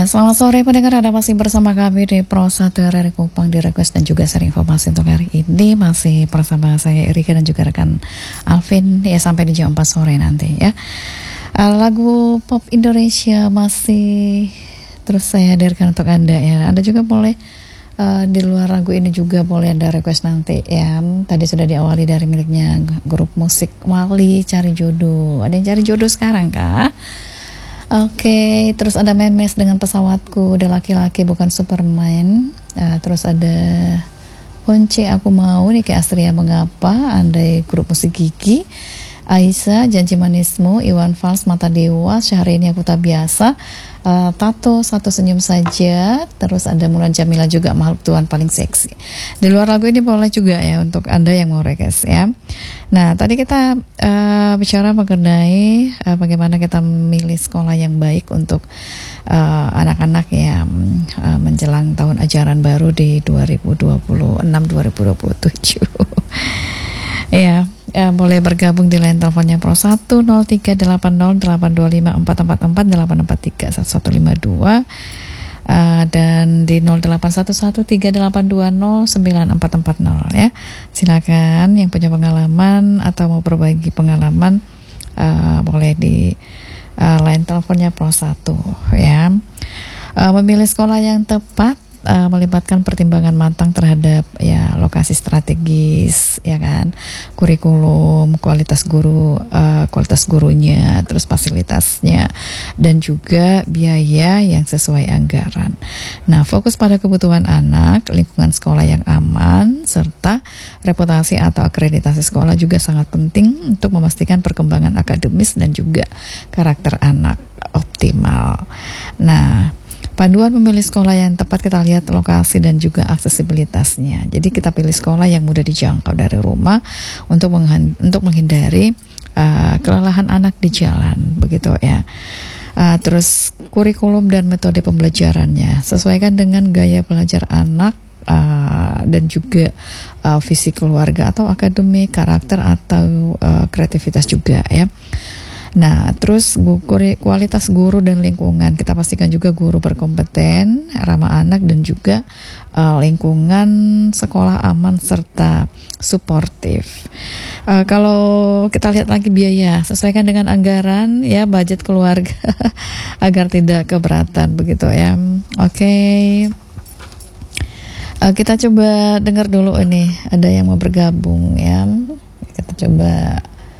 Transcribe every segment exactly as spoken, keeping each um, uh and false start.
selamat sore pendengar, Anda masih bersama kami di Pro satu R R I Kupang di Request dan juga seri informasi untuk hari ini. Masih bersama saya Erika dan juga rekan Alvin ya sampai di jam empat sore nanti ya. Uh, lagu pop Indonesia masih terus saya hadirkan untuk Anda ya. Anda juga boleh uh, di luar lagu ini juga boleh Anda request nanti ya. Tadi sudah diawali dari miliknya grup musik Wali, Cari Jodoh. Ada yang cari jodoh sekarang kah? Oke, okay, terus ada Memes dengan Pesawatku, ada Laki-laki Bukan Superman, uh, terus ada Kunci Aku Mau, Niki Astria Mengapa, Andai grup musik Gigi, Aisyah, Janji Manismu, Iwan Fals, Mata Dewa, Syahrini Aku Tak Biasa, uh, Tato, Satu Senyum Saja, terus ada Mulan Jamila juga, Makhluk Tuhan Paling Seksi. Di luar lagu ini boleh juga ya untuk Anda yang mau request ya. Nah, tadi kita uh, bicara mengenai uh, bagaimana kita memilih sekolah yang baik untuk uh, anak-anak yang uh, menjelang tahun ajaran baru di dua ribu dua puluh enam dua ribu dua puluh tujuh. Ya, ya, boleh bergabung di line teleponnya Pro satu nol tiga delapan nol delapan dua lima empat empat empat delapan empat tiga satu satu lima dua. Uh, dan di nol delapan satu satu tiga delapan dua nol sembilan empat empat nol ya. Silakan yang punya pengalaman atau mau berbagi pengalaman uh, boleh di uh, line teleponnya Pro satu ya. Uh, memilih sekolah yang tepat Uh, melibatkan pertimbangan matang terhadap ya lokasi strategis ya kan, kurikulum, kualitas guru, uh, kualitas gurunya, terus fasilitasnya dan juga biaya yang sesuai anggaran. Nah, fokus pada kebutuhan anak, lingkungan sekolah yang aman serta reputasi atau akreditasi sekolah juga sangat penting untuk memastikan perkembangan akademis dan juga karakter anak optimal. Nah, panduan memilih sekolah yang tepat kita lihat lokasi dan juga aksesibilitasnya. Jadi kita pilih sekolah yang mudah dijangkau dari rumah untuk menghan- untuk menghindari uh, kelelahan anak di jalan, begitu ya. Uh, terus kurikulum dan metode pembelajarannya sesuaikan dengan gaya belajar anak uh, dan juga uh, visi keluarga atau akademik, karakter atau uh, kreativitas juga ya. Nah, terus kualitas guru dan lingkungan kita pastikan juga guru berkompeten, ramah anak dan juga uh, lingkungan sekolah aman serta suportif. Uh, kalau kita lihat lagi biaya, sesuaikan dengan anggaran ya, budget keluarga agar tidak keberatan begitu ya. Oke. Okay. Uh, kita coba dengar dulu ini, ada yang mau bergabung ya. Kita coba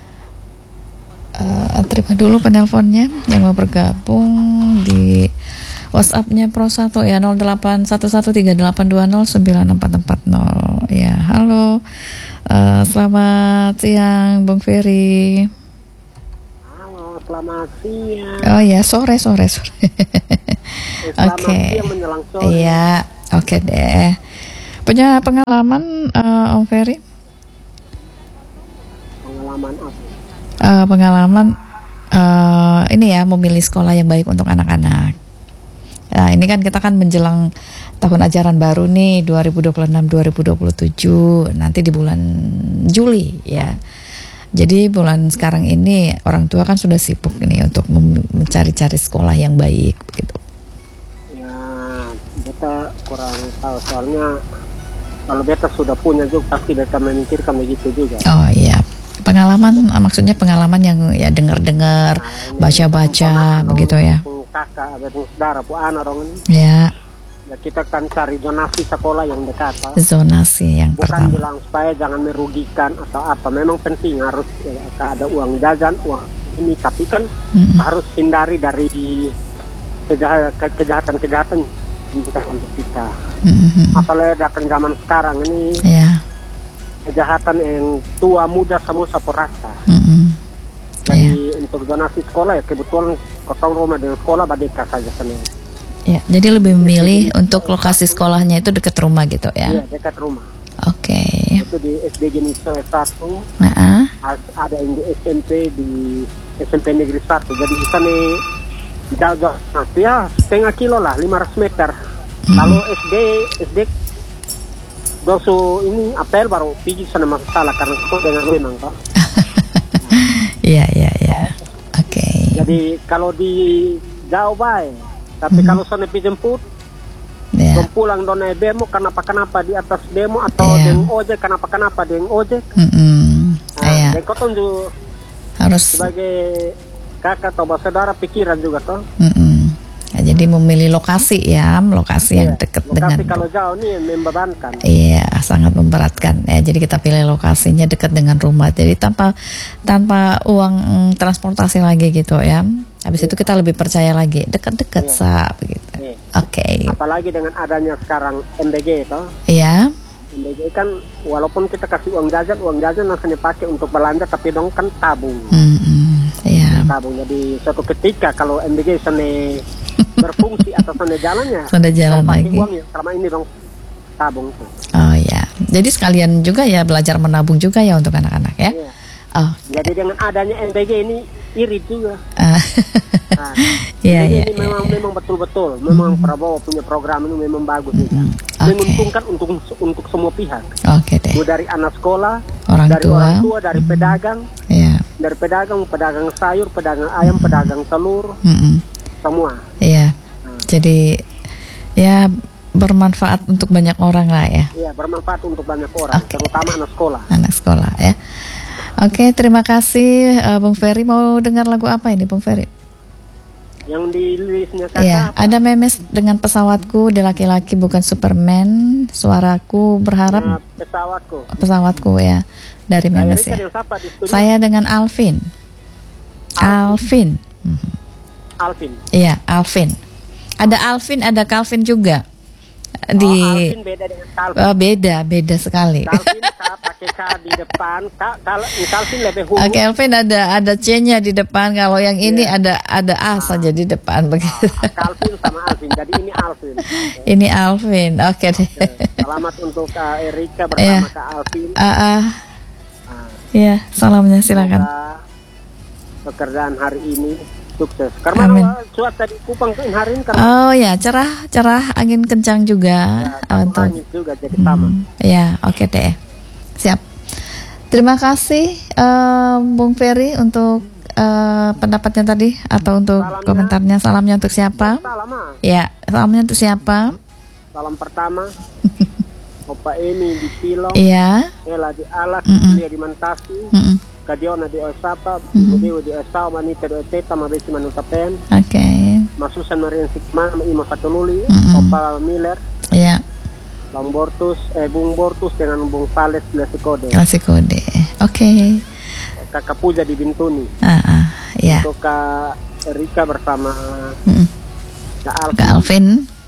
Uh, terima dulu penelponnya yang mau bergabung di WhatsApp-nya Pro satu ya nol delapan satu satu tiga delapan dua nol sembilan empat empat nol ya. Halo, uh, selamat siang Bung Ferry. Halo, selamat siang. Oh ya, sore sore sore. eh, selamat okay. siang menjelang sore. Iya, oke okay deh. Punya pengalaman uh, Om Ferry? Pengalaman apa? Uh, pengalaman uh, ini ya, memilih sekolah yang baik untuk anak-anak. Nah, ini kan kita kan menjelang tahun ajaran baru nih dua ribu dua puluh enam dua ribu dua puluh tujuh nanti di bulan Juli ya. Jadi bulan sekarang ini orang tua kan sudah sibuk ini untuk mencari-cari sekolah yang baik gitu. Ya, beta kurang tahu soalnya kalau beta sudah punya juga pasti beta memikirkan begitu juga. Oh iya. Pengalaman, maksudnya pengalaman yang ya dengar-dengar, nah, baca-baca begitu ya. Kakak, ada saudara, bu anak orang ini. Ya. Ya kita kan cari zonasi sekolah yang dekat. Zonasi yang bukan pertama. Bukan bilang supaya jangan merugikan atau apa. Memang penting harus ya, ada uang jajan, uang ini, tapi kan mm-hmm. harus hindari dari kejahatan-kejahatan untuk kita. Mm-hmm. Apalagi datang zaman sekarang ini. Ya. Kejahatan yang tua muda semua sapu rata. Mm-hmm. Jadi yeah. untuk donasi sekolah ya kebetulan kosong rumah dengan sekolah badeka saja sendiri. Ya, jadi lebih memilih jadi, untuk lokasi sekolahnya itu dekat rumah gitu ya? Iya, dekat rumah. Oke. Okay. Itu di S D Jenis satu. Nah, ada yang di S M P di S M P Negeri satu. Jadi di sana jauh-jauh. Nah, ya setengah kilo lah, lima ratus meter. Mm-hmm. Kalau S D S D dosu ini apel baru pergi sana masalah karena itu dengan memang Pak. Iya iya iya. Oke. Jadi kalau di jauh baik Tapi Mhm. kalau sana dijemput, Ya. dong pulang dong naik bemo kenapa-kenapa di atas bemo atau Iya. dengan ojek kenapa-kenapa dengan ojek. Mm-mm. Nah, Iya. dan kau juga Harus. sebagai kakak atau saudara pikiran juga toh. Mm-mm. Ya, jadi memilih lokasi ya, lokasi yang Iya, dekat lokasi dengan. kalau jauh nih membebankan. Iya, sangat memberatkan ya. Jadi kita pilih lokasinya dekat dengan rumah. Jadi tanpa tanpa uang mm, transportasi lagi gitu ya. Habis itu kita lebih percaya lagi dekat-dekat Iya. sa begitu. Iya. Oke. Apalagi dengan adanya sekarang M D G toh. Iya. M D G kan walaupun kita kasih uang jajan, uang jajan langsung dipakai untuk belanja, tapi dong kan tabung. Mm-mm. Iya. Tabung. Jadi suatu ketika kalau M D G sana berfungsi atau sana jalannya, Sudah jalan dong pakai lagi. uang yang selama ini dong tabung tuh. Oh ya. Jadi sekalian juga ya belajar menabung juga ya untuk anak-anak ya. Iya. Oh. Jadi dengan adanya M D G ini irit juga. Ah. Nah, Iya, jadi iya, ini iya, memang iya. memang betul-betul, memang Prabowo punya program ini memang bagus juga. Mm, oke. Menguntungkan untuk untuk semua pihak. Oke deh. Mulai dari anak sekolah, Orang dari tua. orang tua, dari Mm. pedagang, Iya. dari pedagang, pedagang sayur, pedagang ayam, pedagang telur, Mm-mm. semua. Iya. Jadi ya bermanfaat untuk banyak orang lah ya. Iya, bermanfaat untuk banyak orang, Oke. terutama anak sekolah. Anak sekolah ya. Oke, terima kasih uh, Bung Ferry. Mau dengar lagu apa ini Bung Ferry? Yang di listnya kakak, Iya, apa? ada Memes dengan pesawatku, dia laki-laki bukan Superman. Suaraku berharap Nah, pesawatku. pesawatku ya dari Saya Memes Rika ya. yang siapa di studio? Saya dengan Alvin. Alvin. Mhm. Alvin. Iya, Alvin. Ada Alvin, ada Calvin juga. Di Oh, Alvin beda dengan Calvin. oh, beda, beda sekali. Calvin K pakai K di depan. Ka- Kalau Calvin lebih huruf. Oke, Alvin ada ada C-nya di depan. Kalau yang ini Iya. ada ada A saja di depan begitu. Calvin sama Alvin. Jadi ini Alvin. Ini Alvin. Oke deh. Selamat untuk Kak Erika Iya. bersama Kak Alvin. Ah, ah. Nah, Ya, salamnya silakan. semoga pekerjaan hari ini sukses. Karena Amin. cuaca di Kupang kan hari ini karena Oh ya, cerah, cerah, angin kencang juga ya, untuk. angin juga jadi sama. Hmm, ya, oke deh. Siap. Terima kasih eh, Bung Ferry untuk eh, pendapatnya tadi atau untuk Salamnya. komentarnya. Salamnya untuk siapa? Salam ah. Ya, salamnya untuk siapa? Salam pertama Opa Emi di Pilong, Iya. Ella di Alak, Mm-mm. Lia di Mantasi, Mm-mm. Kadiona di Osapa, Mhm. Ibu Dewi di Osao, Manita di Oteta, Mabesi Manutapen, Oke. Masusan Marian Sikma, Ima Fatululi, Mhm. Opa Miller, Ya, Bang Bortus, eh Bung Bortus dengan Bung Pales di Kode, kasih kode. Oke. Kakak Puja di Bintuni, Ah, ah, ya. untuk Kak Erika bersama Mm-mm. Kak Kak Alvin, Alvin.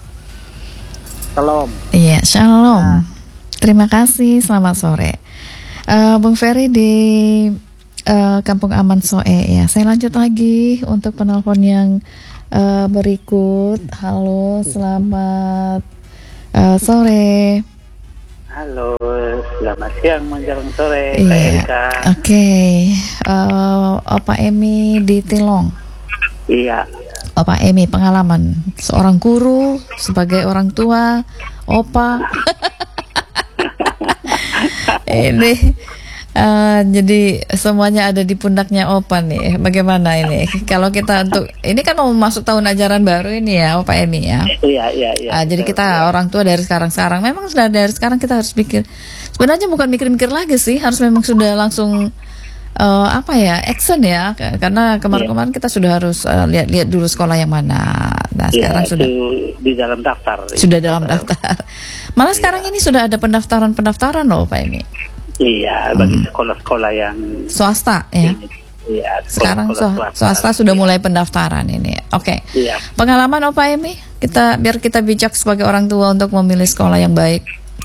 Salam. Iya, shalom. Nah. Terima kasih. Selamat sore. Eh, Bung Ferry di eh, Kampung Aman Soe ya. Saya lanjut lagi untuk penelpon yang eh, berikut. Halo, selamat eh, sore. Halo, selamat siang menjelang sore, Kak Iya. Erika. Oke. Eh, Opa Emi di Tilong. Iya, Opa Emi, pengalaman seorang guru sebagai orang tua, opa. Ini eh, jadi semuanya ada di pundaknya opa nih. Bagaimana ini? Kalau kita untuk ini kan mau masuk tahun ajaran baru ini ya, Opa Emi ya. iya, iya, iya. Ah, jadi kita orang tua dari sekarang-sekarang memang sudah dari sekarang kita harus pikir. Sebenarnya bukan mikir-mikir lagi sih, harus memang sudah langsung eh, apa ya, action ya. K- Karena kemarin-kemarin kita sudah harus eh, lihat-lihat dulu sekolah yang mana. Nah, Iya, sekarang itu sudah di dalam daftar. sudah dalam daftar. Malah sekarang ini sudah ada pendaftaran-pendaftaran loh, Pak Emi. Iya, bagi sekolah-sekolah yang Swasta ya. Iya, Sekarang sekolah-sekolah swa- swasta sudah mulai pendaftaran ini. Oke. Iya. Pengalaman Opa Emi, kita biar kita bijak sebagai orang tua untuk memilih sekolah yang baik.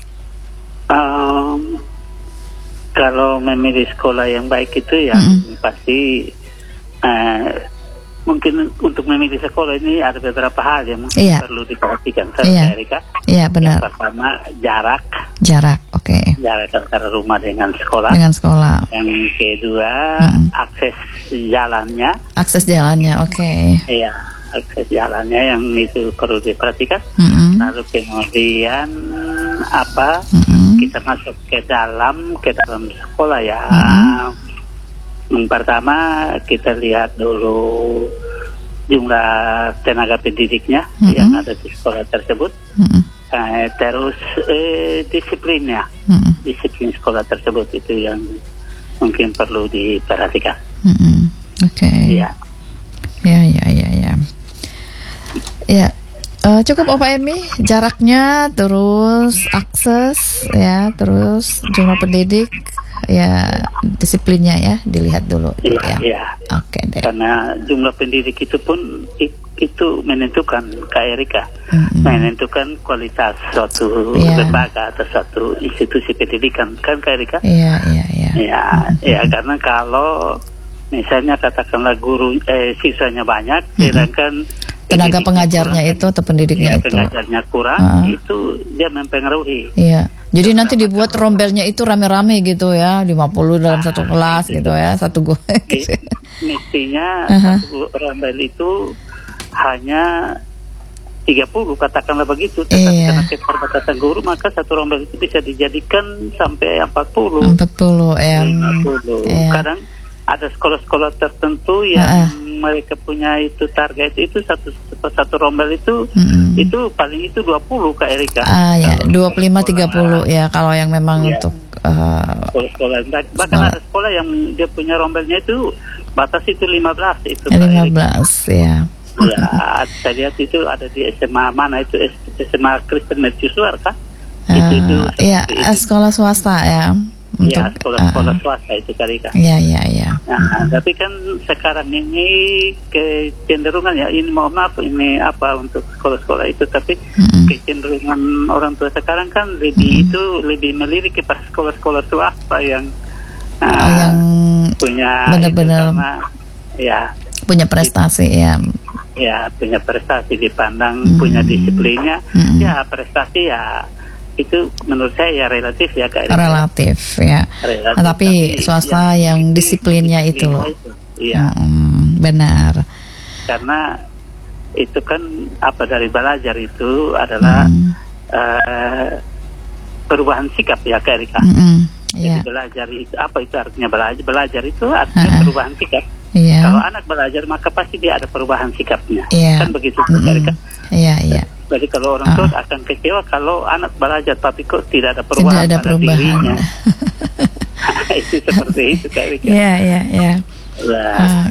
Em, kalau memilih sekolah yang baik itu ya Mm-mm. pasti eh, mungkin untuk memilih sekolah ini ada beberapa hal yang mungkin Iya. perlu diperhatikan. Satu, Iya. Kak Erika. Iya, Yang benar. pertama jarak, Jarak, oke. jarak antara rumah dengan sekolah. Dengan sekolah. Yang kedua, Mm-mm. akses jalannya, Akses jalannya, oke. ya akses jalannya yang itu perlu diperhatikan. Mm-mm. Lalu kemudian apa? Mm-mm. Kita masuk ke dalam ke dalam sekolah ya. Mm-mm. Yang pertama kita lihat dulu jumlah tenaga pendidiknya Mm-mm. yang ada di sekolah tersebut, Mm-mm. eh, terus eh, disiplinnya, Mm-mm. disiplin sekolah tersebut itu yang mungkin perlu diperhatikan. Mm-mm. Oke. Ya, Ya, ya, ya, ya. Ya, eh, cukup Opa Emi jaraknya, terus akses, ya, terus jumlah pendidik, ya, disiplinnya ya, dilihat dulu, iya, ya. iya. Oke deh. Karena jumlah pendidik itu pun i- itu menentukan Kak Erika, Mm-mm. menentukan kualitas suatu Iya. lembaga atau suatu institusi pendidikan, kan Kak Erika? Iya, iya, iya. Ya, ya karena kalau misalnya katakanlah guru eh, siswanya banyak, sedangkan Tenaga pendidiknya pengajarnya kurang, itu atau pendidiknya ya, itu. pengajarnya kurang, Ah. itu dia mempengaruhi. Iya. Jadi nanti dibuat rombelnya itu rame-rame gitu ya, lima puluh dalam satu kelas gitu ya, satu gue. Jadi, mestinya Aha. satu rombel itu hanya tiga puluh, katakanlah begitu. Tetapi Iya. karena keterbatasan guru, maka satu rombel itu bisa dijadikan sampai empat puluh, empat puluh ya. lima puluh. Iya. Kadang ada sekolah-sekolah tertentu yang Ah, ah. mereka punya itu target itu satu satu rombel itu Mm-mm. itu paling itu dua puluh Kak Erika. Ah ya, Kalau dua puluh lima tiga puluh ya kalau yang memang Iya. untuk uh, sekolah-sekolah. Bahkan Sekolah. ada sekolah yang dia punya rombelnya itu batas itu lima belas itu Kak lima Erika. belas ya. Ya, saya lihat itu ada di S M A mana itu, S M A Kristen Mercusuar kan? Itu itu Uh, ya, seperti itu. sekolah swasta ya. Ya, Untuk sekolah-sekolah uh, swasta itu kali kan. ya ya ya. Nah, tapi kan sekarang ini kecenderungan ya, ini mohon maaf ini apa untuk sekolah-sekolah itu, tapi Mm-mm. kecenderungan orang tua sekarang kan lebih itu lebih melirik kepada sekolah-sekolah swasta yang Oh, ah, yang punya benar-benar itu karena ya punya prestasi ya. ya punya prestasi dipandang, Hmm. punya disiplinnya, Hmm. ya prestasi ya itu menurut saya ya relatif ya Kak Erika. Relatif ya. Relatif, Nah, tapi swasta yang disiplinnya itu loh. Iya, Mm, benar. karena itu kan apa dari belajar itu adalah Mm. eh, perubahan sikap ya Kak Erika. Mm-mm. Jadi Iya, belajar itu apa itu artinya belajar? Belajar itu artinya Ha-ha. perubahan sikap. iya. Kalau anak belajar maka pasti dia ada perubahan sikapnya. Iya. Kan begitu Kak Mm-mm. Erika. Iya, iya. Jadi kalau orang tua Ah. akan kecewa kalau anak belajar tapi kok tidak ada Tidak perubahan ada pada perubahan. dirinya. Itu seperti itu Kak Erika. Iya, iya, iya. Nah, Ah,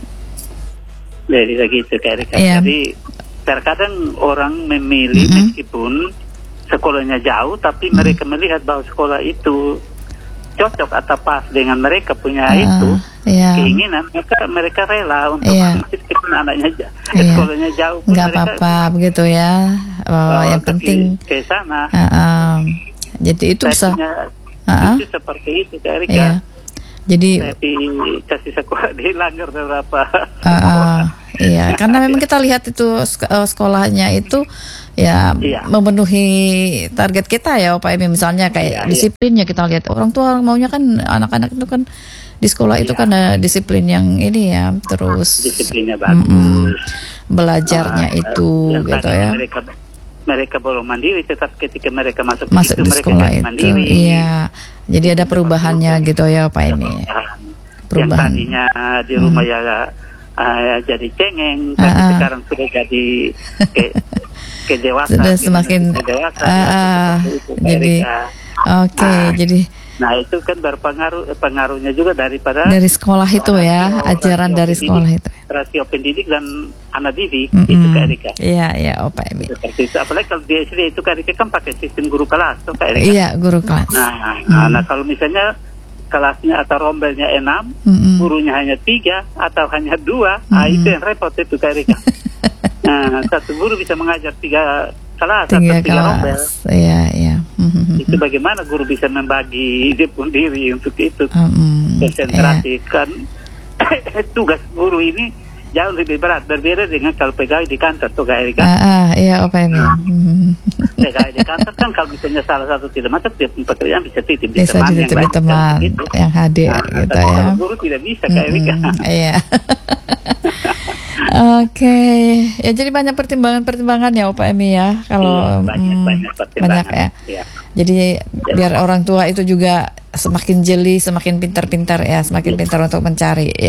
jadi begitu Kak Erika. Iya. Jadi terkadang orang memilih Mm-mm. meskipun sekolahnya jauh, tapi mereka melihat bahwa sekolah itu cocok atau pas dengan mereka punya ah, itu iya. keinginan, maka mereka rela untuk Iya. meskipun anaknya ja- Iya. sekolahnya jauh pun Nggak mereka apa-apa begitu ya. Oh, bawa yang pergi penting. ke sana. Ah, ah. Jadi itu bisa. Artinya, Ah, ah. itu seperti itu Kak Erika. Iya. Jadi Tapi kasih sekolah dilanggar beberapa. ah, ah. Iya, karena memang kita lihat itu sek- eh, sekolahnya itu ya Iya. memenuhi target kita ya Pak Emi, misalnya kayak Iya, iya. disiplinnya kita lihat orang tua maunya kan anak-anak itu kan di sekolah itu Iya. kan ada disiplin yang ini ya, terus Disiplinnya mm-mm, bagus. belajarnya Ah, itu yang gitu tadinya ya. Mereka mereka belum mandiri, tetap ketika mereka masuk, Masuk itu di mereka sekolah jadi itu. mandiri. Iya. Jadi ada perubahannya gitu ya Pak Emi. Yang Perubahan. tadinya di rumah ya ah, jadi cengeng, tapi Ah, ah. sekarang sudah jadi ke, ke dewasa. Sudah semakin ke dewasa. ah, ya, ah, seperti itu, Kak jadi Erika. oke, Ah. jadi Nah itu kan berpengaruh, pengaruhnya juga daripada dari sekolah itu ya, rasio- ajaran rasio dari pendidik- sekolah itu. rasio pendidik dan anak didik Mm-mm. itu Kak Erika. Iya, iya, oh Pak Emi. Seperti itu. Apalagi kalau di S D itu Kak Erika kan pakai sistem guru kelas, tuh Kak Erika. Iya, guru kelas. Nah, Hmm. nah kalau misalnya kelasnya atau rombelnya enam, Mm-mm. gurunya hanya tiga atau hanya dua, ah Hmm. itu yang repot itu Kak Erika. Nah, satu guru bisa mengajar tiga kelas Tiga atau tiga rombel. kelas. Iya, iya. Mhm. Itu bagaimana guru bisa membagi dia pun diri untuk itu Mm-mm. Iya. konsentrasi kan. Tugas guru ini jauh lebih berat, berbeda dengan kalau pegawai di kantor tuh Kak Erika. Ah, ah, iya, oh Pak Emi. Mhm. Pegawai di kantor kan kalau misalnya salah satu tidak masuk, dia pun pekerjaan bisa titip di Bisa teman yang dititip di lain, kan teman begitu. yang hadir Nah, gitu tapi ya. kalau guru tidak bisa Kak Erika. Mm-mm, iya. Oke, ya jadi banyak pertimbangan-pertimbangan ya, Pak Emi ya. Kalau Iya, banyak mm, banyak pertimbangan. banyak ya. Iya. Jadi biar orang tua itu juga semakin jeli, semakin pintar-pintar ya, semakin pintar untuk mencari ya.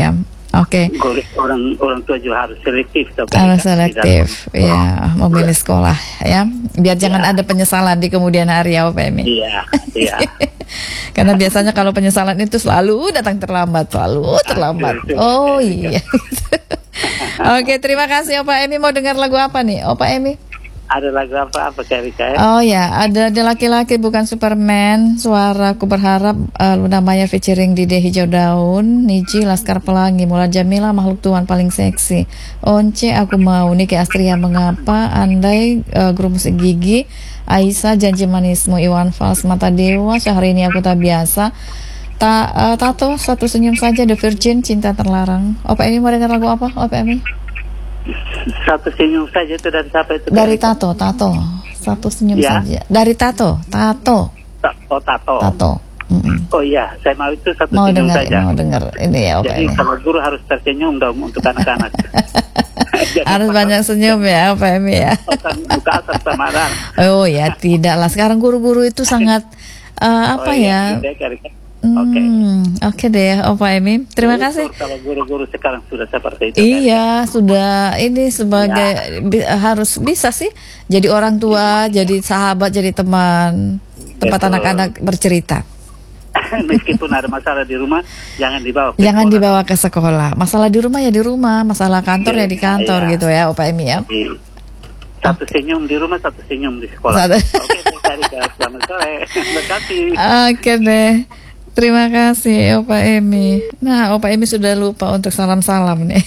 Oke. Orang orang tua juga harus selektif. Harus selektif, ya, memilih sekolah, ya, biar jangan ada penyesalan di kemudian hari, ya, Pak Emi. Iya, iya. Karena biasanya kalau penyesalan itu selalu datang terlambat, selalu terlambat. Oh iya. Oke, terima kasih, Pak Emi. Mau dengar lagu apa nih, Pak Emi? Ada lagu apa apa Kak Rika? Oh ya, ada ada laki-laki bukan Superman. Suara Aku Berharap, uh, Luna Maya featuring Dide Hijau Daun, Niji Laskar Pelangi, Mula Jamila Makhluk Tuhan Paling Seksi, Once Aku Mau, Niki Astria Mengapa, Andai, uh, Grup Musik Gigi, Aisyah Janji Manismu, Iwan Fals Mata Dewa, Syahrini Aku Tak Biasa, Ta, uh, Tato Satu Senyum Saja, The Virgin Cinta Terlarang. Opa Emi mau dengar lagu apa, Opa Emi? Satu senyum saja itu dari siapa itu? Dari Tato, Tato. Satu senyum ya? Saja. Dari Tato, Tato. Oh, Tato. Tato. Mm-mm. Oh iya, saya mau itu satu mau senyum dengar, saja. Mau dengar ini ya, Opa. Jadi ini. kalau guru harus tersenyum dong untuk anak-anak. Harus banyak senyum ya, Opa Emi ya. Buka asap samaran. Oh ya, tidak lah. Sekarang guru-guru itu sangat uh, apa oh, ya? Iya, Hmm, Oke, okay. okay deh, Opa Emi. Terima Jadi, kasih. Kalau guru-guru sekarang sudah seperti itu. Iya, kan? Sudah ini sebagai ya. bi- harus bisa sih. Jadi orang tua, ya. Jadi sahabat, jadi teman, tempat Betul. Anak-anak bercerita. Meskipun ada masalah di rumah, jangan dibawa. Ke jangan sekolah. dibawa ke sekolah. Masalah di rumah ya di rumah, masalah kantor ya, ya di kantor ya. Gitu ya, Opa Emi ya. Satu okay. senyum di rumah, satu senyum di sekolah. Oke, okay, selamat sore. Terima kasih. Oke deh. Terima kasih Opa Emi. Nah, Opa Emi sudah lupa untuk salam-salam nih.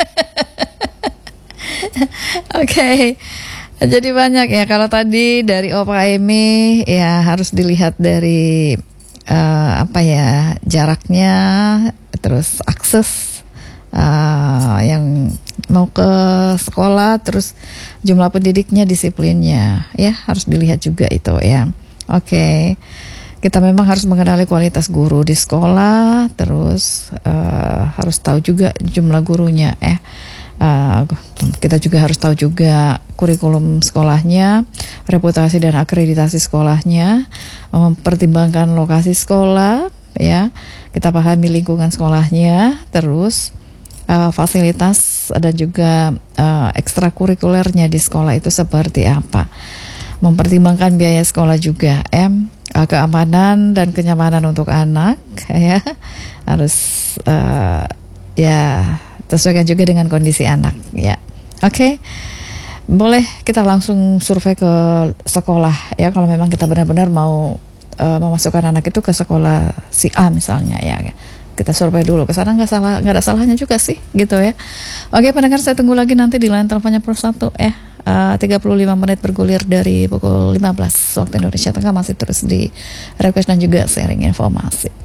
Oke, okay. Jadi banyak ya. Kalau tadi dari Opa Emi ya harus dilihat dari uh, apa ya jaraknya, terus akses uh, yang mau ke sekolah, terus jumlah pendidiknya, disiplinnya, ya harus dilihat juga itu ya. Oke. Okay. Kita memang harus mengenali kualitas guru di sekolah, terus uh, harus tahu juga jumlah gurunya. Eh, uh, kita juga harus tahu juga kurikulum sekolahnya, reputasi dan akreditasi sekolahnya, mempertimbangkan lokasi sekolah, ya. Kita pahami lingkungan sekolahnya, terus uh, fasilitas dan juga uh, ekstrakurikulernya di sekolah itu seperti apa. Mempertimbangkan biaya sekolah juga, em. Keamanan dan kenyamanan untuk anak ya harus uh, ya sesuaikan juga dengan kondisi anak ya. Oke, okay. Boleh kita langsung survei ke sekolah ya kalau memang kita benar-benar mau uh, memasukkan anak itu ke sekolah si A misalnya ya. Kita survei dulu ke sana, nggak salah, nggak ada salahnya juga sih gitu ya. Oke, pendengar, saya tunggu lagi nanti di line teleponnya Pro satu ya. Uh, tiga puluh lima menit bergulir dari pukul lima belas waktu Indonesia Tengah, masih terus di request dan juga sharing informasi.